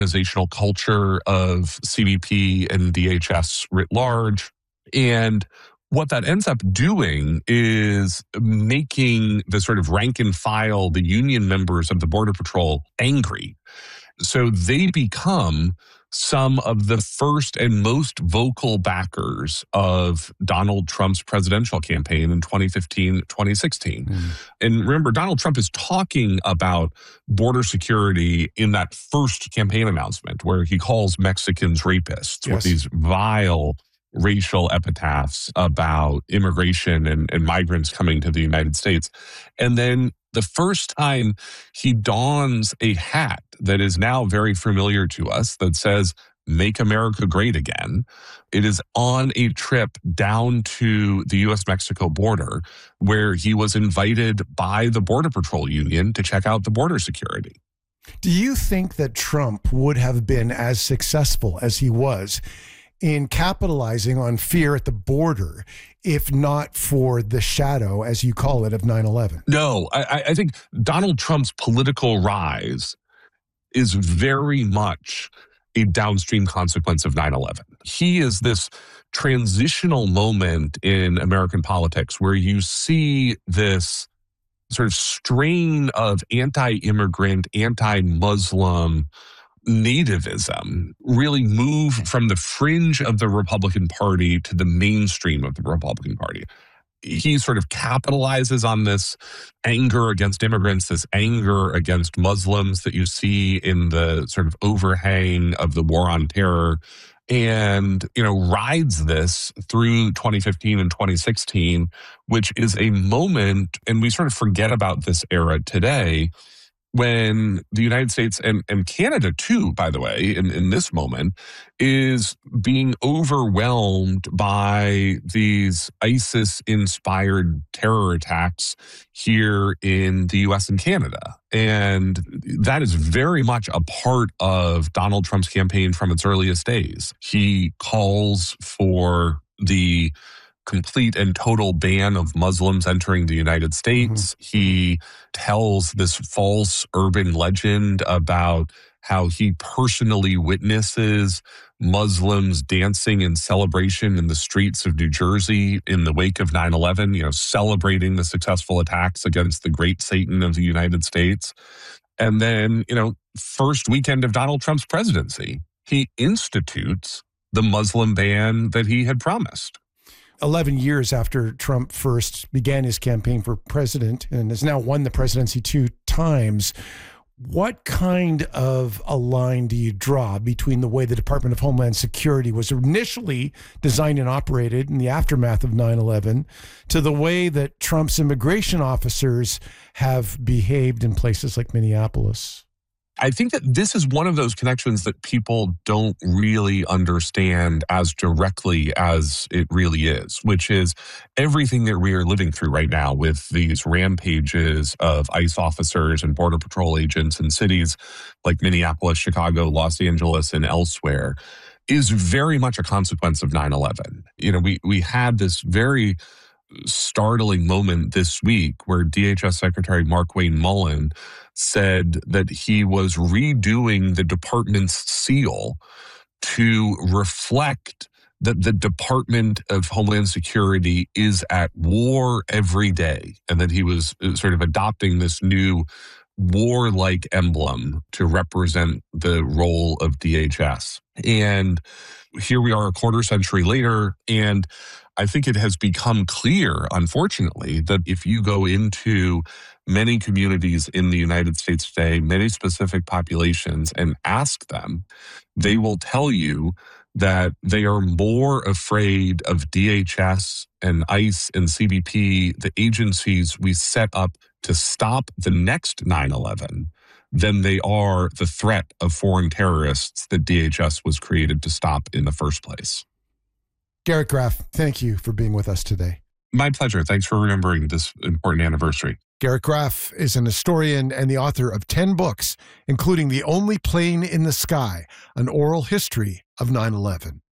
organizational culture of CBP and DHS writ large. And what that ends up doing is making the sort of rank and file, the union members of the Border Patrol, angry. So they become some of the first and most vocal backers of Donald Trump's presidential campaign in 2015, 2016. And remember, Donald Trump is talking about border security in that first campaign announcement where he calls Mexicans rapists with these vile racial epitaphs about immigration and migrants coming to the United States. And then the first time he dons a hat that is now very familiar to us that says, "Make America Great Again," it is on a trip down to the U.S.-Mexico border where he was invited by the Border Patrol Union to check out the border security. Do you think that Trump would have been as successful as he was in capitalizing on fear at the border if not for the shadow, as you call it, of 9/11? No, I think Donald Trump's political rise is very much a downstream consequence of 9/11. He is this transitional moment in American politics where you see this sort of strain of anti-immigrant, anti-Muslim nativism really move from the fringe of the Republican Party to the mainstream of the Republican Party. He sort of capitalizes on this anger against immigrants, this anger against Muslims that you see in the sort of overhang of the war on terror, and, rides this through 2015 and 2016, which is a moment, and we sort of forget about this era today, when the United States and Canada too, by the way, in this moment, is being overwhelmed by these ISIS-inspired terror attacks here in the U.S. and Canada. And that is very much a part of Donald Trump's campaign from its earliest days. He calls for the complete and total ban of Muslims entering the United States. He tells this false urban legend about how he personally witnesses Muslims dancing in celebration in the streets of New Jersey in the wake of 9/11, celebrating the successful attacks against the great Satan of the United States. And then, first weekend of Donald Trump's presidency, he institutes the Muslim ban that he had promised. 11 years after Trump first began his campaign for president and has now won the presidency 2 times, what kind of a line do you draw between the way the Department of Homeland Security was initially designed and operated in the aftermath of 9/11 to the way that Trump's immigration officers have behaved in places like Minneapolis? I think that this is one of those connections that people don't really understand as directly as it really is, which is everything that we are living through right now with these rampages of ICE officers and Border Patrol agents in cities like Minneapolis, Chicago, Los Angeles, and elsewhere is very much a consequence of 9/11. We had this very startling moment this week where DHS Secretary Markwayne Mullin said that he was redoing the department's seal to reflect that the Department of Homeland Security is at war every day, and that he was sort of adopting this new warlike emblem to represent the role of DHS. And here we are a quarter century later, and I think it has become clear, unfortunately, that if you go into many communities in the United States today, many specific populations, and ask them, they will tell you that they are more afraid of DHS and ICE and CBP, the agencies we set up to stop the next 9/11, than they are the threat of foreign terrorists that DHS was created to stop in the first place. Garrett Graff, thank you for being with us today. My pleasure. Thanks for remembering this important anniversary. Garrett Graff is an historian and the author of 10 books, including The Only Plane in the Sky, an oral history of 9/11.